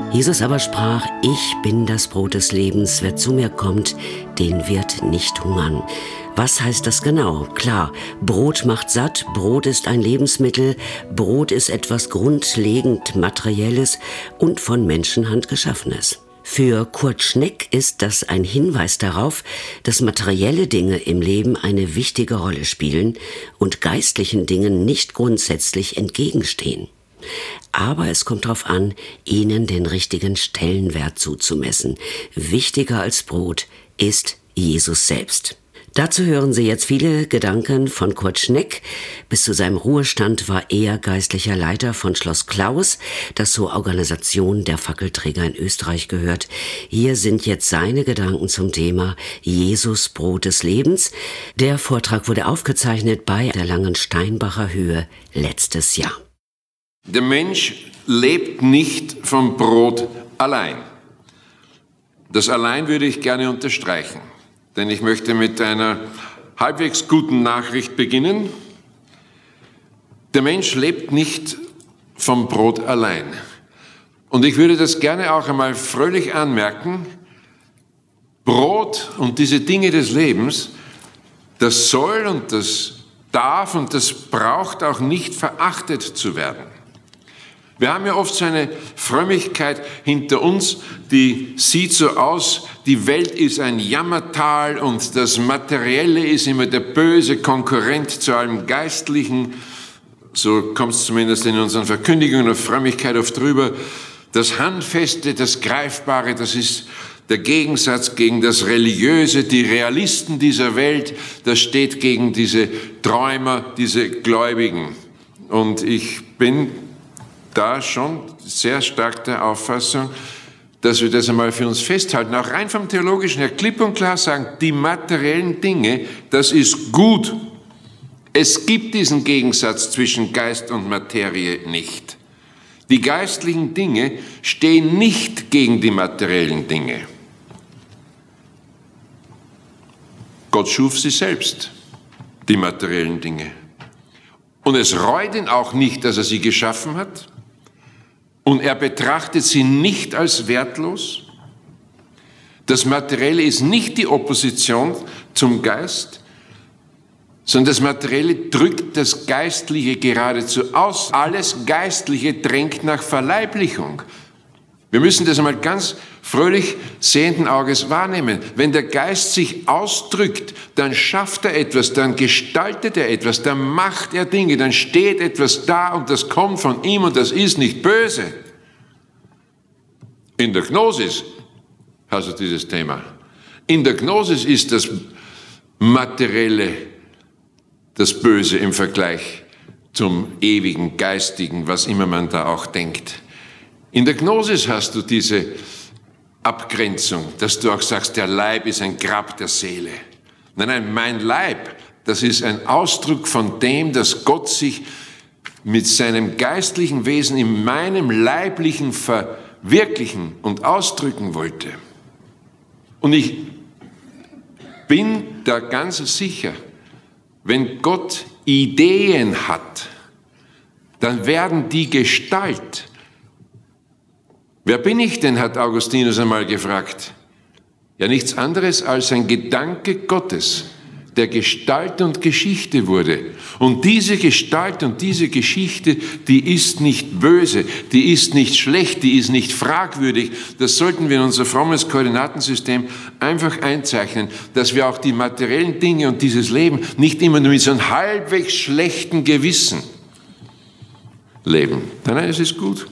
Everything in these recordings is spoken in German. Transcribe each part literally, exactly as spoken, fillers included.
Jesus aber sprach, ich bin das Brot des Lebens, wer zu mir kommt, den wird nicht hungern. Was heißt das genau? Klar, Brot macht satt, Brot ist ein Lebensmittel, Brot ist etwas grundlegend Materielles und von Menschenhand Geschaffenes. Für Kurt Schneck ist das ein Hinweis darauf, dass materielle Dinge im Leben eine wichtige Rolle spielen und geistlichen Dingen nicht grundsätzlich entgegenstehen. Aber es kommt darauf an, ihnen den richtigen Stellenwert zuzumessen. Wichtiger als Brot ist Jesus selbst. Dazu hören Sie jetzt viele Gedanken von Kurt Schneck. Bis zu seinem Ruhestand war er geistlicher Leiter von Schloss Klaus, das zur Organisation der Fackelträger in Österreich gehört. Hier sind jetzt seine Gedanken zum Thema Jesus, Brot des Lebens. Der Vortrag wurde aufgezeichnet bei der Langensteinbacher Höhe letztes Jahr. Der Mensch lebt nicht vom Brot allein. Das allein würde ich gerne unterstreichen, denn ich möchte mit einer halbwegs guten Nachricht beginnen. Der Mensch lebt nicht vom Brot allein. Und ich würde das gerne auch einmal fröhlich anmerken. Brot und diese Dinge des Lebens, das soll und das darf und das braucht auch nicht verachtet zu werden. Wir haben ja oft so eine Frömmigkeit hinter uns, die sieht so aus, die Welt ist ein Jammertal und das Materielle ist immer der böse Konkurrent zu allem Geistlichen. So kommt es zumindest in unseren Verkündigungen der Frömmigkeit oft drüber. Das Handfeste, das Greifbare, das ist der Gegensatz gegen das Religiöse, die Realisten dieser Welt, das steht gegen diese Träumer, diese Gläubigen. Und ich bin da schon sehr stark der Auffassung, dass wir das einmal für uns festhalten, auch rein vom Theologischen her klipp und klar sagen, die materiellen Dinge, das ist gut. Es gibt diesen Gegensatz zwischen Geist und Materie nicht. Die geistlichen Dinge stehen nicht gegen die materiellen Dinge. Gott schuf sie selbst, die materiellen Dinge. Und es reut ihn auch nicht, dass er sie geschaffen hat. Und er betrachtet sie nicht als wertlos. Das Materielle ist nicht die Opposition zum Geist, sondern das Materielle drückt das Geistliche geradezu aus. Alles Geistliche drängt nach Verleiblichung. Wir müssen das einmal ganz fröhlich sehenden Auges wahrnehmen. Wenn der Geist sich ausdrückt, dann schafft er etwas, dann gestaltet er etwas, dann macht er Dinge, dann steht etwas da und das kommt von ihm und das ist nicht böse. In der Gnosis hast du dieses Thema. In der Gnosis ist das Materielle das Böse im Vergleich zum ewigen, geistigen, was immer man da auch denkt. In der Gnosis hast du diese Abgrenzung, dass du auch sagst, der Leib ist ein Grab der Seele. Nein, nein, mein Leib, das ist ein Ausdruck von dem, dass Gott sich mit seinem geistlichen Wesen in meinem leiblichen verwirklichen und ausdrücken wollte. Und ich bin da ganz sicher, wenn Gott Ideen hat, dann werden die Gestalt. Wer bin ich denn, hat Augustinus einmal gefragt. Ja, nichts anderes als ein Gedanke Gottes, der Gestalt und Geschichte wurde. Und diese Gestalt und diese Geschichte, die ist nicht böse, die ist nicht schlecht, die ist nicht fragwürdig. Das sollten wir in unser frommes Koordinatensystem einfach einzeichnen, dass wir auch die materiellen Dinge und dieses Leben nicht immer nur mit so einem halbwegs schlechten Gewissen leben. Nein, nein, es ist gut.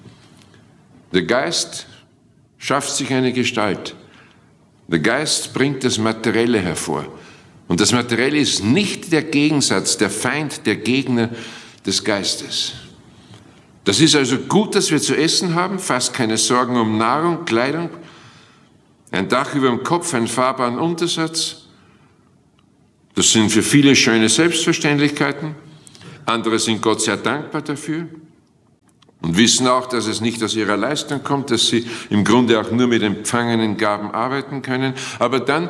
Der Geist schafft sich eine Gestalt. Der Geist bringt das Materielle hervor. Und das Materielle ist nicht der Gegensatz, der Feind, der Gegner des Geistes. Das ist also gut, dass wir zu essen haben, fast keine Sorgen um Nahrung, Kleidung, ein Dach über dem Kopf, einen fahrbaren Untersatz. Das sind für viele schöne Selbstverständlichkeiten. Andere sind Gott sehr dankbar dafür. Und wissen auch, dass es nicht aus ihrer Leistung kommt, dass sie im Grunde auch nur mit empfangenen Gaben arbeiten können. Aber dann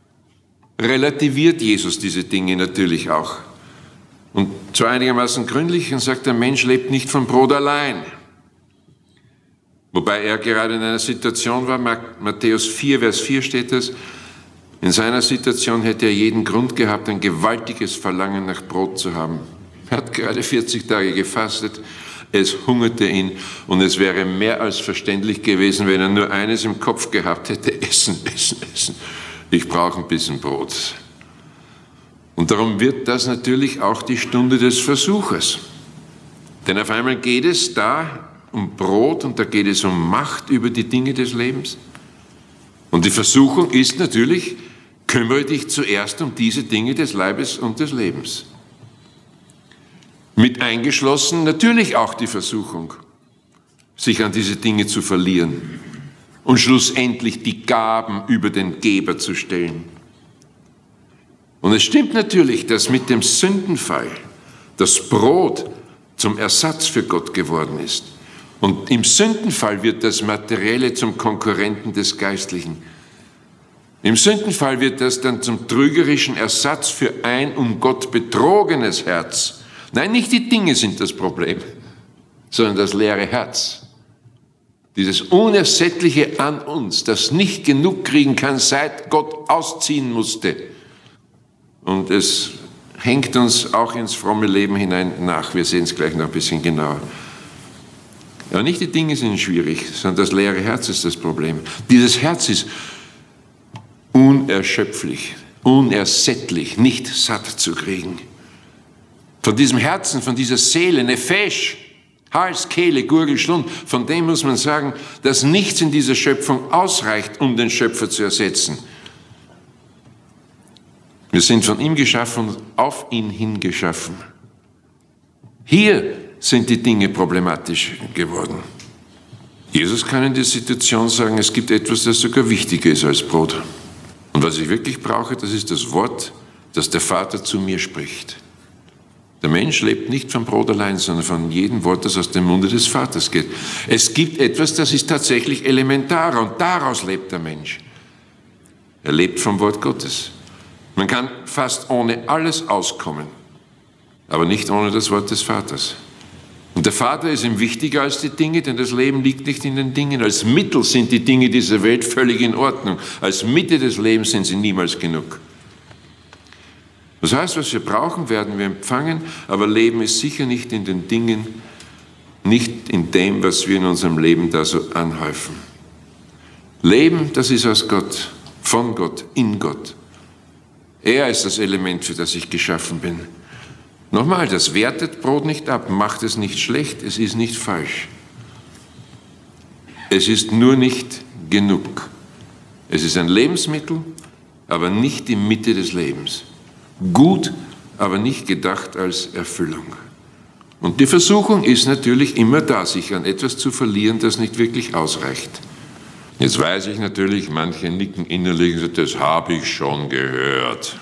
relativiert Jesus diese Dinge natürlich auch. Und zwar einigermaßen gründlich und sagt, der Mensch lebt nicht vom Brot allein. Wobei er gerade in einer Situation war, Matthäus vier, Vers vier steht das, in seiner Situation hätte er jeden Grund gehabt, ein gewaltiges Verlangen nach Brot zu haben. Er hat gerade vierzig Tage gefastet, es hungerte ihn und es wäre mehr als verständlich gewesen, wenn er nur eines im Kopf gehabt hätte, essen, essen, essen. Ich brauche ein bisschen Brot. Und darum wird das natürlich auch die Stunde des Versuches. Denn auf einmal geht es da um Brot und da geht es um Macht über die Dinge des Lebens. Und die Versuchung ist natürlich, kümmere dich zuerst um diese Dinge des Leibes und des Lebens. Mit eingeschlossen natürlich auch die Versuchung, sich an diese Dinge zu verlieren und schlussendlich die Gaben über den Geber zu stellen. Und es stimmt natürlich, dass mit dem Sündenfall das Brot zum Ersatz für Gott geworden ist. Und im Sündenfall wird das Materielle zum Konkurrenten des Geistlichen. Im Sündenfall wird das dann zum trügerischen Ersatz für ein um Gott betrogenes Herz. Nein, nicht die Dinge sind das Problem, sondern das leere Herz. Dieses Unersättliche an uns, das nicht genug kriegen kann, seit Gott ausziehen musste. Und es hängt uns auch ins fromme Leben hinein nach. Wir sehen es gleich noch ein bisschen genauer. Aber nicht die Dinge sind schwierig, sondern das leere Herz ist das Problem. Dieses Herz ist unerschöpflich, unersättlich, nicht satt zu kriegen. Von diesem Herzen, von dieser Seele, Nefesh, Hals, Kehle, Gurgel, Schlund, von dem muss man sagen, dass nichts in dieser Schöpfung ausreicht, um den Schöpfer zu ersetzen. Wir sind von ihm geschaffen und auf ihn hingeschaffen. Hier sind die Dinge problematisch geworden. Jesus kann in der Situation sagen, es gibt etwas, das sogar wichtiger ist als Brot. Und was ich wirklich brauche, das ist das Wort, das der Vater zu mir spricht. Der Mensch lebt nicht vom Brot allein, sondern von jedem Wort, das aus dem Munde des Vaters geht. Es gibt etwas, das ist tatsächlich elementarer und daraus lebt der Mensch. Er lebt vom Wort Gottes. Man kann fast ohne alles auskommen, aber nicht ohne das Wort des Vaters. Und der Vater ist ihm wichtiger als die Dinge, denn das Leben liegt nicht in den Dingen. Als Mittel sind die Dinge dieser Welt völlig in Ordnung. Als Mitte des Lebens sind sie niemals genug. Das heißt, was wir brauchen, werden wir empfangen, aber Leben ist sicher nicht in den Dingen, nicht in dem, was wir in unserem Leben da so anhäufen. Leben, das ist aus Gott, von Gott, in Gott. Er ist das Element, für das ich geschaffen bin. Nochmal, das wertet Brot nicht ab, macht es nicht schlecht, es ist nicht falsch. Es ist nur nicht genug. Es ist ein Lebensmittel, aber nicht die Mitte des Lebens. Gut, aber nicht gedacht als Erfüllung. Und die Versuchung ist natürlich immer da, sich an etwas zu verlieren, das nicht wirklich ausreicht. Jetzt weiß ich natürlich, manche nicken innerlich und sagen, das habe ich schon gehört.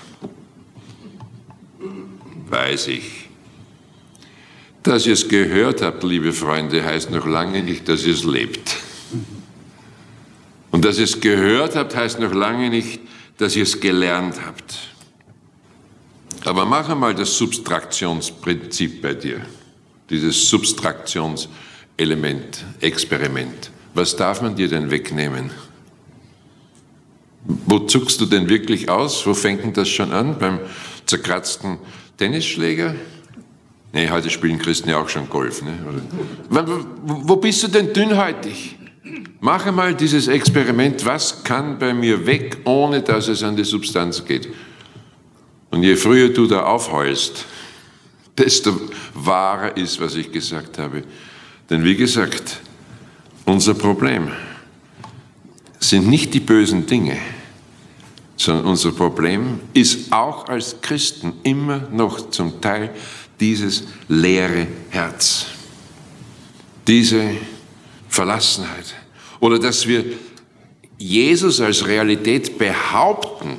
Weiß ich. Dass ihr es gehört habt, liebe Freunde, heißt noch lange nicht, dass ihr es lebt. Und dass ihr es gehört habt, heißt noch lange nicht, dass ihr es gelernt habt. Aber mach einmal das Subtraktionsprinzip bei dir, dieses Subtraktionselement, Experiment. Was darf man dir denn wegnehmen? Wo zuckst du denn wirklich aus? Wo fängt denn das schon an? Beim zerkratzten Tennisschläger? Nee, heute spielen Christen ja auch schon Golf. Ne? Oder? Wo bist du denn dünnhäutig? Mach einmal dieses Experiment, was kann bei mir weg, ohne dass es an die Substanz geht? Und je früher du da aufheulst, desto wahrer ist, was ich gesagt habe. Denn wie gesagt, unser Problem sind nicht die bösen Dinge, sondern unser Problem ist auch als Christen immer noch zum Teil dieses leere Herz, diese Verlassenheit. Oder dass wir Jesus als Realität behaupten,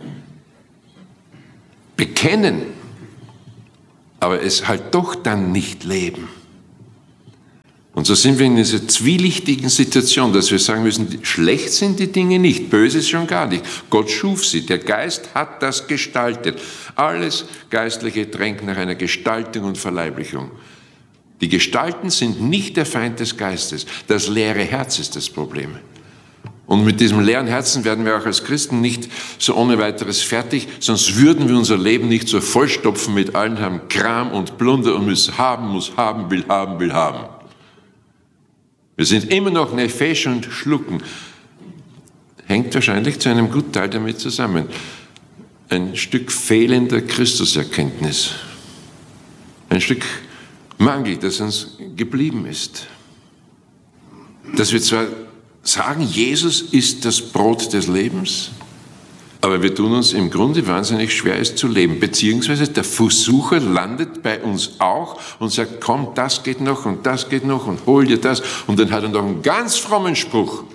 bekennen, aber es halt doch dann nicht leben. Und so sind wir in dieser zwielichtigen Situation, dass wir sagen müssen, schlecht sind die Dinge nicht, böse schon gar nicht. Gott schuf sie, der Geist hat das gestaltet. Alles Geistliche drängt nach einer Gestaltung und Verleiblichung. Die Gestalten sind nicht der Feind des Geistes. Das leere Herz ist das Problem. Und mit diesem leeren Herzen werden wir auch als Christen nicht so ohne weiteres fertig, sonst würden wir unser Leben nicht so vollstopfen mit allen haben Kram und Plunder und müssen haben, muss haben, will haben, will haben. Wir sind immer noch nephesh und schlucken. Hängt wahrscheinlich zu einem guten Teil damit zusammen. Ein Stück fehlender Christuserkenntnis. Ein Stück Mangel, das uns geblieben ist. Dass wir zwar sagen, Jesus ist das Brot des Lebens, aber wir tun uns im Grunde wahnsinnig schwer, es zu leben. Beziehungsweise der Versucher landet bei uns auch und sagt, komm, das geht noch und das geht noch und hol dir das. Und dann hat er noch einen ganz frommen Spruch.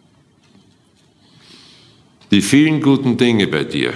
Die vielen guten Dinge bei dir,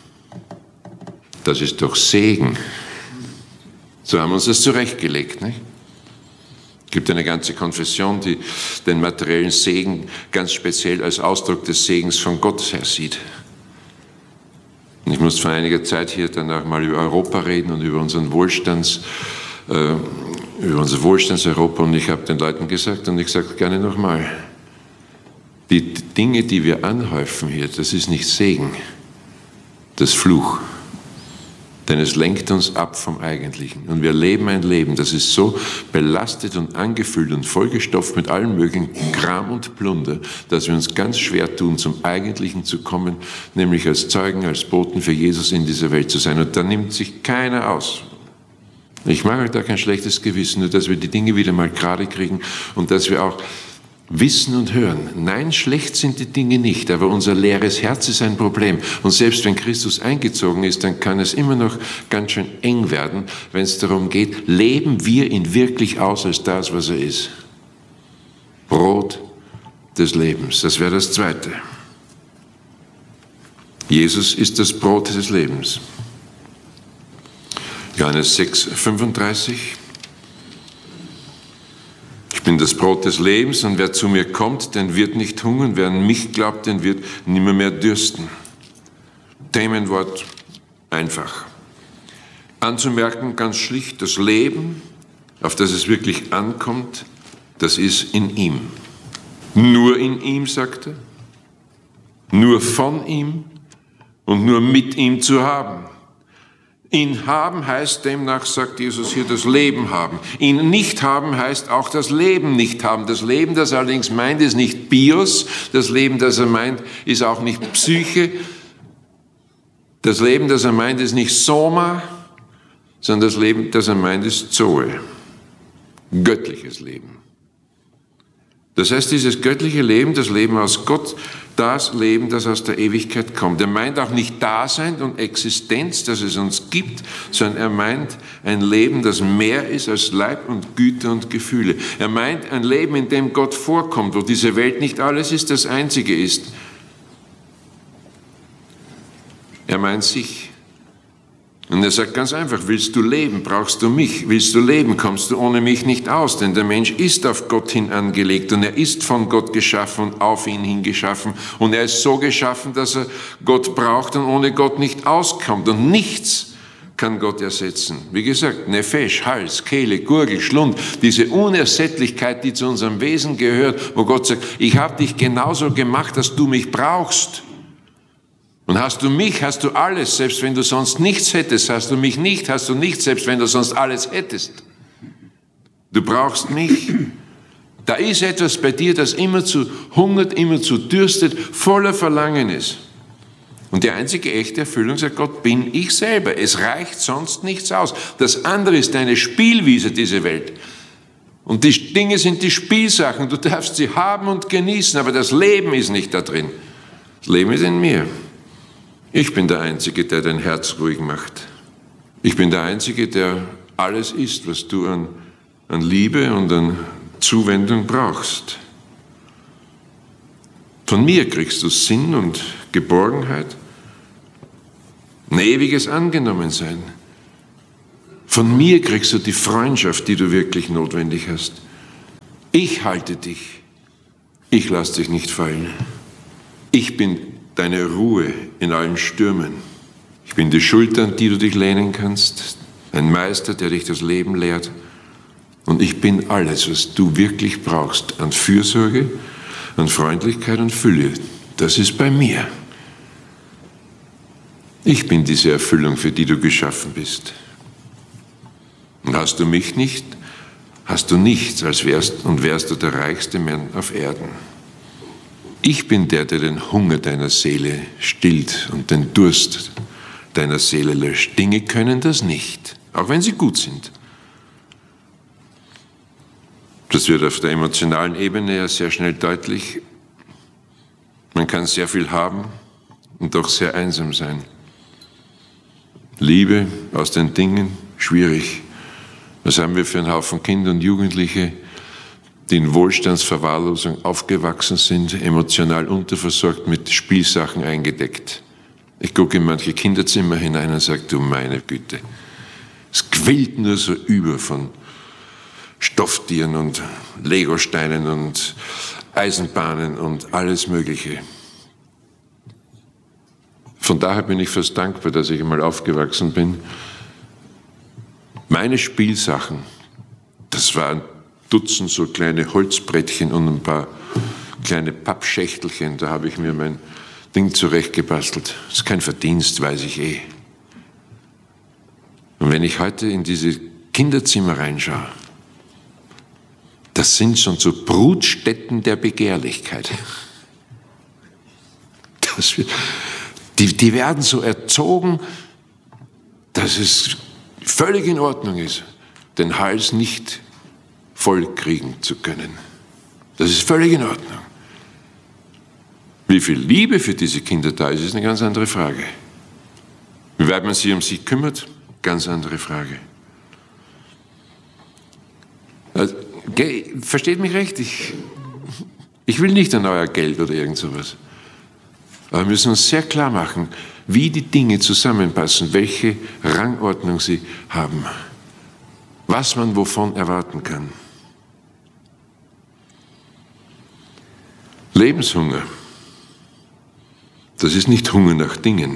das ist doch Segen. So haben wir uns das zurechtgelegt, nicht? Es gibt eine ganze Konfession, die den materiellen Segen ganz speziell als Ausdruck des Segens von Gott her sieht. Und ich muss vor einiger Zeit hier dann auch mal über Europa reden und über unseren Wohlstands, äh, über unser Wohlstandseuropa. Und ich habe den Leuten gesagt, und ich sage gerne nochmal, die Dinge, die wir anhäufen hier, das ist nicht Segen, das ist Fluch. Denn es lenkt uns ab vom Eigentlichen. Und wir leben ein Leben, das ist so belastet und angefüllt und vollgestopft mit allen möglichen Kram und Plunder, dass wir uns ganz schwer tun, zum Eigentlichen zu kommen, nämlich als Zeugen, als Boten für Jesus in dieser Welt zu sein. Und da nimmt sich keiner aus. Ich mache da kein schlechtes Gewissen, nur dass wir die Dinge wieder mal gerade kriegen und dass wir auch wissen und hören. Nein, schlecht sind die Dinge nicht, aber unser leeres Herz ist ein Problem. Und selbst wenn Christus eingezogen ist, dann kann es immer noch ganz schön eng werden, wenn es darum geht, leben wir ihn wirklich aus als das, was er ist. Brot des Lebens, das wäre das Zweite. Jesus ist das Brot des Lebens. Johannes sechs, fünfunddreißig. Ich bin das Brot des Lebens und wer zu mir kommt, den wird nicht hungern, wer an mich glaubt, den wird nimmer mehr dürsten. Themenwort einfach. Anzumerken ganz schlicht, das Leben, auf das es wirklich ankommt, das ist in ihm. Nur in ihm, sagt er, nur von ihm und nur mit ihm zu haben. Ihn haben heißt demnach, sagt Jesus hier, das Leben haben. Ihn nicht haben heißt auch das Leben nicht haben. Das Leben, das er allerdings meint, ist nicht Bios. Das Leben, das er meint, ist auch nicht Psyche. Das Leben, das er meint, ist nicht Soma, sondern das Leben, das er meint, ist Zoe. Göttliches Leben. Das heißt, dieses göttliche Leben, das Leben aus Gott, das Leben, das aus der Ewigkeit kommt. Er meint auch nicht Dasein und Existenz, dass es uns gibt, sondern er meint ein Leben, das mehr ist als Leib und Güter und Gefühle. Er meint ein Leben, in dem Gott vorkommt, wo diese Welt nicht alles ist, das Einzige ist. Er meint sich. Und er sagt ganz einfach, willst du leben, brauchst du mich. Willst du leben, kommst du ohne mich nicht aus. Denn der Mensch ist auf Gott hin angelegt und er ist von Gott geschaffen und auf ihn hin geschaffen. Und er ist so geschaffen, dass er Gott braucht und ohne Gott nicht auskommt. Und nichts kann Gott ersetzen. Wie gesagt, Nephesh, Hals, Kehle, Gurgel, Schlund, diese Unersättlichkeit, die zu unserem Wesen gehört, wo Gott sagt, ich habe dich genauso gemacht, dass du mich brauchst. Und hast du mich, hast du alles, selbst wenn du sonst nichts hättest. Hast du mich nicht, hast du nichts, selbst wenn du sonst alles hättest. Du brauchst mich. Da ist etwas bei dir, das immerzu hungert, immerzu dürstet, voller Verlangen ist. Und die einzige echte Erfüllung, sagt Gott, bin ich selber. Es reicht sonst nichts aus. Das andere ist eine Spielwiese, diese Welt. Und die Dinge sind die Spielsachen. Du darfst sie haben und genießen, aber das Leben ist nicht da drin. Das Leben ist in mir. Ich bin der Einzige, der dein Herz ruhig macht. Ich bin der Einzige, der alles ist, was du an, an Liebe und an Zuwendung brauchst. Von mir kriegst du Sinn und Geborgenheit, ein ewiges Angenommensein. Von mir kriegst du die Freundschaft, die du wirklich notwendig hast. Ich halte dich. Ich lasse dich nicht fallen. Ich bin deine Ruhe in allen Stürmen. Ich bin die Schulter, an die du dich lehnen kannst. Ein Meister, der dich das Leben lehrt. Und ich bin alles, was du wirklich brauchst an Fürsorge, an Freundlichkeit und Fülle. Das ist bei mir. Ich bin diese Erfüllung, für die du geschaffen bist. Und hast du mich nicht, hast du nichts, als wärst und wärst du der reichste Mann auf Erden. Ich bin der, der den Hunger deiner Seele stillt und den Durst deiner Seele löscht. Dinge können das nicht, auch wenn sie gut sind. Das wird auf der emotionalen Ebene ja sehr schnell deutlich. Man kann sehr viel haben und doch sehr einsam sein. Liebe aus den Dingen, schwierig. Was haben wir für einen Haufen Kinder und Jugendliche, die in Wohlstandsverwahrlosung aufgewachsen sind, emotional unterversorgt, mit Spielsachen eingedeckt. Ich gucke in manche Kinderzimmer hinein und sage, du meine Güte, es quillt nur so über von Stofftieren und Legosteinen und Eisenbahnen und alles Mögliche. Von daher bin ich fast dankbar, dass ich einmal aufgewachsen bin. Meine Spielsachen, das waren Dutzend so kleine Holzbrettchen und ein paar kleine Pappschächtelchen, da habe ich mir mein Ding zurechtgebastelt. Das ist kein Verdienst, weiß ich eh. Und wenn ich heute in diese Kinderzimmer reinschaue, das sind schon so Brutstätten der Begehrlichkeit. Das wird, die, die werden so erzogen, dass es völlig in Ordnung ist, den Hals nicht voll kriegen zu können. Das ist völlig in Ordnung. Wie viel Liebe für diese Kinder da ist, ist eine ganz andere Frage. Wie weit man sich um sie kümmert, ganz andere Frage. Also, versteht mich recht, ich, ich will nicht an euer Geld oder irgend sowas. Aber wir müssen uns sehr klar machen, wie die Dinge zusammenpassen, welche Rangordnung sie haben, was man wovon erwarten kann. Lebenshunger, das ist nicht Hunger nach Dingen.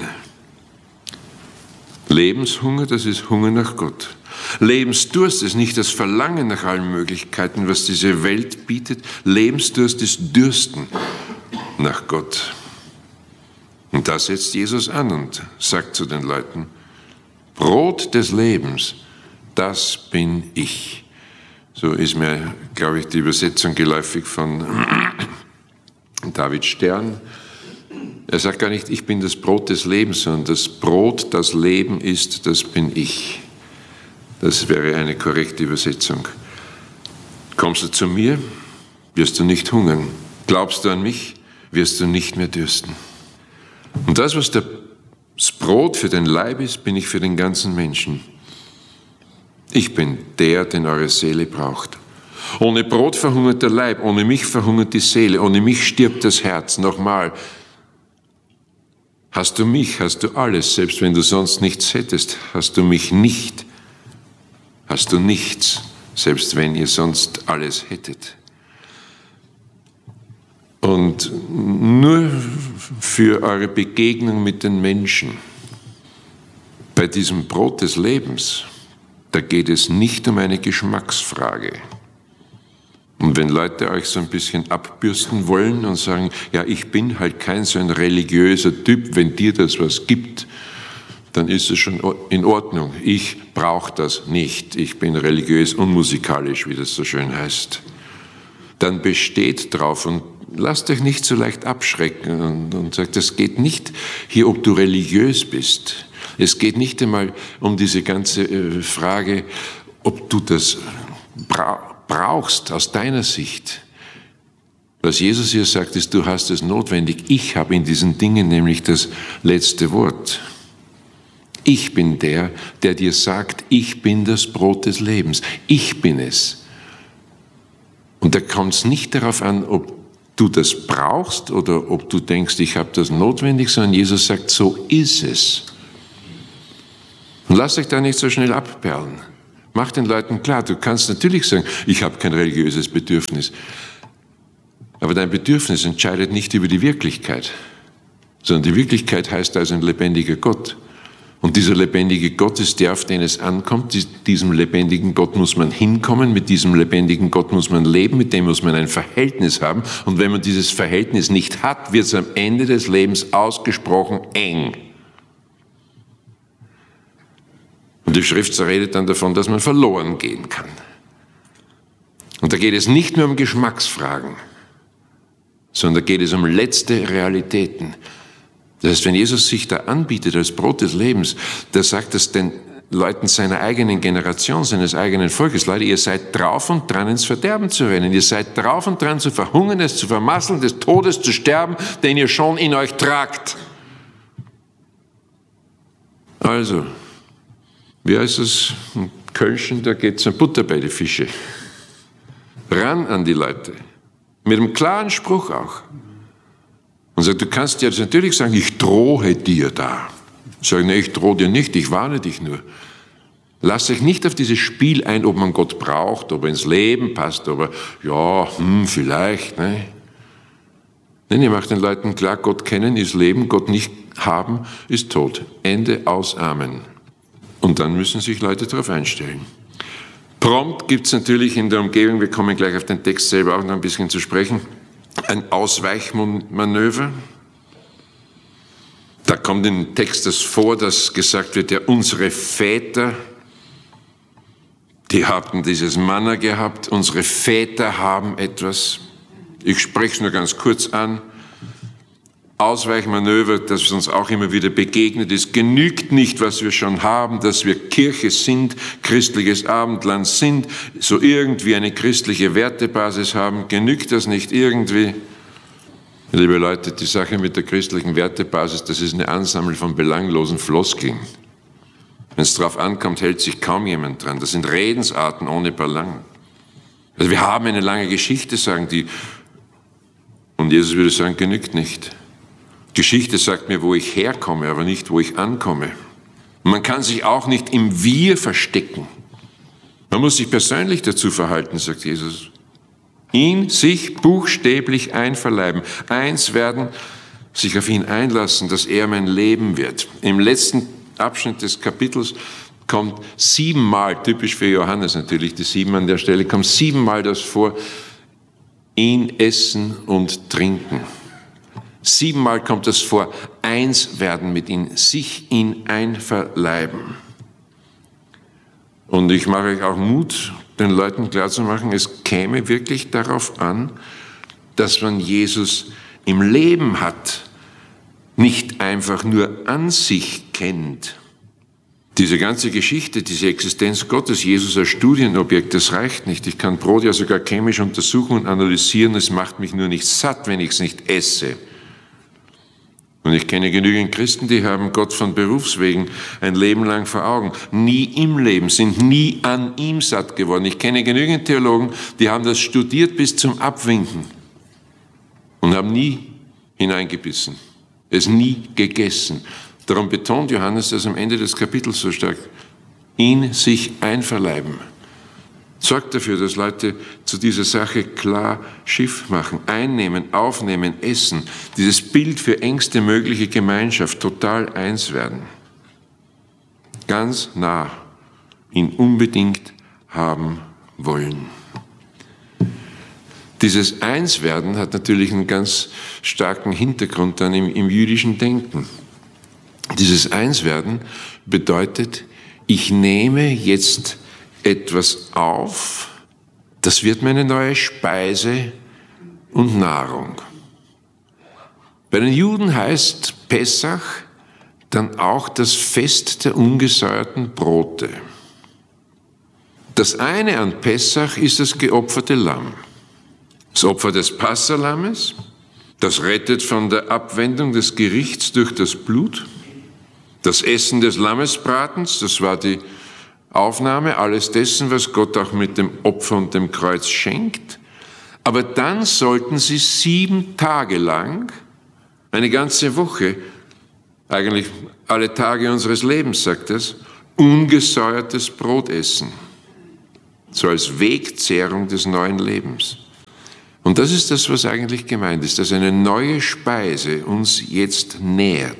Lebenshunger, das ist Hunger nach Gott. Lebensdurst ist nicht das Verlangen nach allen Möglichkeiten, was diese Welt bietet. Lebensdurst ist Dürsten nach Gott. Und da setzt Jesus an und sagt zu den Leuten, Brot des Lebens, das bin ich. So ist mir, glaube ich, die Übersetzung geläufig von David Stern. Er sagt gar nicht, ich bin das Brot des Lebens, sondern das Brot, das Leben ist, das bin ich. Das wäre eine korrekte Übersetzung. Kommst du zu mir, wirst du nicht hungern. Glaubst du an mich, wirst du nicht mehr dürsten. Und das, was das Brot für den Leib ist, bin ich für den ganzen Menschen. Ich bin der, den eure Seele braucht. Ohne Brot verhungert der Leib, ohne mich verhungert die Seele, ohne mich stirbt das Herz. Nochmal, hast du mich, hast du alles, selbst wenn du sonst nichts hättest, hast du mich nicht, hast du nichts, selbst wenn ihr sonst alles hättet. Und nur für eure Begegnung mit den Menschen, bei diesem Brot des Lebens, da geht es nicht um eine Geschmacksfrage. Und wenn Leute euch so ein bisschen abbürsten wollen und sagen, ja, ich bin halt kein so ein religiöser Typ, wenn dir das was gibt, dann ist es schon in Ordnung. Ich brauche das nicht. Ich bin religiös unmusikalisch, wie das so schön heißt. Dann besteht drauf und lasst euch nicht so leicht abschrecken und, und sagt, es geht nicht hier, ob du religiös bist. Es geht nicht einmal um diese ganze äh, Frage, ob du das bra- brauchst aus deiner Sicht. Was Jesus hier sagt, ist, du hast es notwendig. Ich habe in diesen Dingen nämlich das letzte Wort. Ich bin der, der dir sagt, ich bin das Brot des Lebens. Ich bin es. Und da kommt es nicht darauf an, ob du das brauchst oder ob du denkst, ich habe das notwendig, sondern Jesus sagt, so ist es. Und lasst euch da nicht so schnell abperlen. Macht den Leuten klar, du kannst natürlich sagen, ich habe kein religiöses Bedürfnis. Aber dein Bedürfnis entscheidet nicht über die Wirklichkeit, sondern die Wirklichkeit heißt also ein lebendiger Gott. Und dieser lebendige Gott ist der, auf den es ankommt. Diesem lebendigen Gott muss man hinkommen, mit diesem lebendigen Gott muss man leben, mit dem muss man ein Verhältnis haben. Und wenn man dieses Verhältnis nicht hat, wird es am Ende des Lebens ausgesprochen eng. Und die Schrift redet dann davon, dass man verloren gehen kann. Und da geht es nicht nur um Geschmacksfragen, sondern da geht es um letzte Realitäten. Das heißt, wenn Jesus sich da anbietet als Brot des Lebens, der sagt das den Leuten seiner eigenen Generation, seines eigenen Volkes: Leute, ihr seid drauf und dran, ins Verderben zu rennen. Ihr seid drauf und dran, zu verhungern, es zu vermasseln, des Todes zu sterben, den ihr schon in euch tragt. Also, wie heißt es in Kölschen, da geht es um Butter bei die Fische. Ran an die Leute. Mit einem klaren Spruch auch. Und sagt, du kannst jetzt natürlich sagen, ich drohe dir da. Sag, nee, ich drohe dir nicht, ich warne dich nur. Lasst euch nicht auf dieses Spiel ein, ob man Gott braucht, ob er ins Leben passt, ob er, ja, hm, vielleicht, ne? Nein, ihr macht den Leuten klar, Gott kennen ist Leben, Gott nicht haben ist Tod. Ende, aus, Amen. Und dann müssen sich Leute darauf einstellen. Prompt gibt es natürlich in der Umgebung, wir kommen gleich auf den Text selber auch noch ein bisschen zu sprechen, ein Ausweichmanöver. Da kommt im Text das vor, dass gesagt wird, ja, unsere Väter, die hatten dieses Manna gehabt, unsere Väter haben etwas. Ich spreche es nur ganz kurz an. Ausweichmanöver, das uns auch immer wieder begegnet ist, genügt nicht, was wir schon haben, dass wir Kirche sind, christliches Abendland sind, so irgendwie eine christliche Wertebasis haben, genügt das nicht irgendwie? Liebe Leute, die Sache mit der christlichen Wertebasis, das ist eine Ansammlung von belanglosen Floskeln. Wenn es darauf ankommt, hält sich kaum jemand dran. Das sind Redensarten ohne Belang. Also wir haben eine lange Geschichte, sagen die, und Jesus würde sagen, genügt nicht. Geschichte sagt mir, wo ich herkomme, aber nicht, wo ich ankomme. Und man kann sich auch nicht im Wir verstecken. Man muss sich persönlich dazu verhalten, sagt Jesus. Ihn, sich buchstäblich einverleiben, eins werden, sich auf ihn einlassen, dass er mein Leben wird. Im letzten Abschnitt des Kapitels kommt siebenmal, typisch für Johannes natürlich, die sieben an der Stelle, kommt siebenmal das vor, ihn essen und trinken. Siebenmal kommt es vor, eins werden mit ihm, sich ihn einverleiben. Und ich mache euch auch Mut, den Leuten klarzumachen, es käme wirklich darauf an, dass man Jesus im Leben hat, nicht einfach nur an sich kennt. Diese ganze Geschichte, diese Existenz Gottes, Jesus als Studienobjekt, das reicht nicht. Ich kann Brot ja sogar chemisch untersuchen und analysieren, es macht mich nur nicht satt, wenn ich es nicht esse. Und ich kenne genügend Christen, die haben Gott von Berufswegen ein Leben lang vor Augen. Nie im Leben, sind nie an ihm satt geworden. Ich kenne genügend Theologen, die haben das studiert bis zum Abwinken und haben nie hineingebissen, es nie gegessen. Darum betont Johannes das am Ende des Kapitels so stark. Ihn sich einverleiben. Sorgt dafür, dass Leute zu dieser Sache klar Schiff machen, einnehmen, aufnehmen, essen. Dieses Bild für engste mögliche Gemeinschaft, total eins werden. Ganz nah, ihn unbedingt haben wollen. Dieses Einswerden hat natürlich einen ganz starken Hintergrund dann im, im jüdischen Denken. Dieses Einswerden bedeutet, ich nehme jetzt etwas auf, das wird meine neue Speise und Nahrung. Bei den Juden heißt Pessach dann auch das Fest der ungesäuerten Brote. Das eine an Pessach ist das geopferte Lamm. Das Opfer des Passalammes, das rettet von der Abwendung des Gerichts durch das Blut. Das Essen des Lammesbratens, das war die Aufnahme alles dessen, was Gott auch mit dem Opfer und dem Kreuz schenkt. Aber dann sollten sie sieben Tage lang, eine ganze Woche, eigentlich alle Tage unseres Lebens, sagt es, ungesäuertes Brot essen. So als Wegzehrung des neuen Lebens. Und das ist das, was eigentlich gemeint ist, dass eine neue Speise uns jetzt nährt.